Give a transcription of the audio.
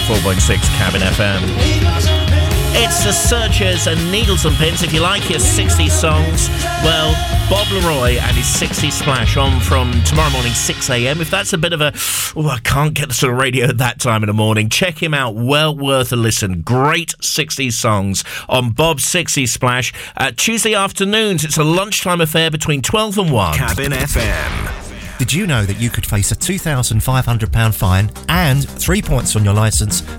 94.6 Cabin FM. It's the Searchers and Needles and Pins. If you like your 60s songs, well, Bob Leroy and his 60s Splash on from tomorrow morning 6 a.m. If that's a bit of a, I can't get the sort of radio at that time in the morning, check him out. Well worth a listen. Great 60s songs on Bob's 60s Splash. Tuesday afternoons, it's a lunchtime affair between 12 and 1. Cabin FM. Did you know that you could face a £2,500 fine and 3 points on your licence